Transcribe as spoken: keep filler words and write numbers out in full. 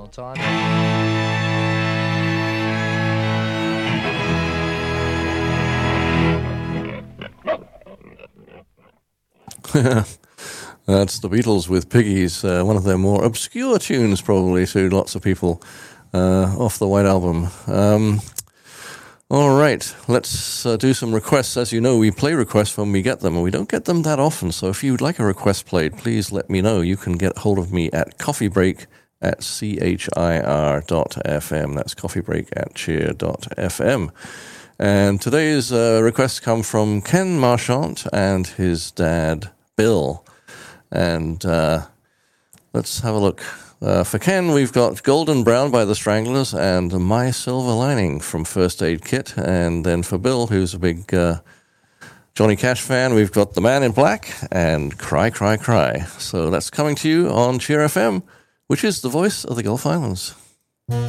time. That's the Beatles with Piggies, uh, one of their more obscure tunes probably to lots of people uh, off the White Album. Um, all right, let's uh, do some requests. As you know, we play requests when we get them, and we don't get them that often. So if you'd like a request played, please let me know. You can get hold of me at Coffee Break at C H I R dot F M. That's Coffee Break at cheer dot F M. And today's uh, requests come from Ken Marchant and his dad, Bill. And uh, let's have a look. Uh, for Ken, we've got Golden Brown by the Stranglers and My Silver Lining from First Aid Kit. And then for Bill, who's a big uh, Johnny Cash fan, we've got The Man in Black and Cry, Cry, Cry. So that's coming to you on Cheer F M, which is the voice of the Gulf Islands.